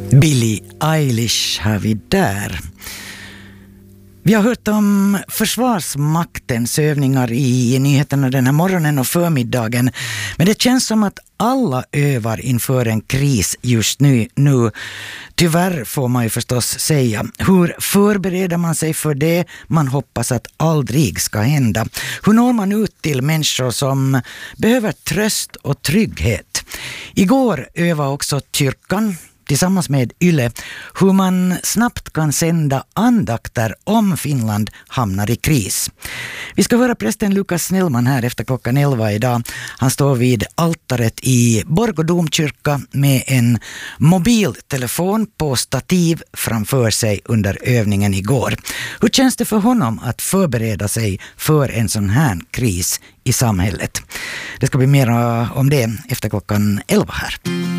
Billie Eilish har vi där. Vi har hört om försvarsmaktens övningar i nyheterna den här morgonen och förmiddagen. Men det känns som att alla övar inför en kris just nu. Tyvärr får man ju förstås säga. Hur förbereder man sig för det man hoppas att aldrig ska hända? Hur når man ut till människor som behöver tröst och trygghet? Igår övade också kyrkan tillsammans med Yle hur man snabbt kan sända andakter om Finland hamnar i kris. Vi ska höra prästen Lukas Snellman här efter klockan 11 idag. Han står vid altaret i Borgå domkyrka med en mobiltelefon på stativ framför sig under övningen igår. Hur känns det för honom att förbereda sig för en sån här kris i samhället? Det ska bli mer om det efter klockan 11 här.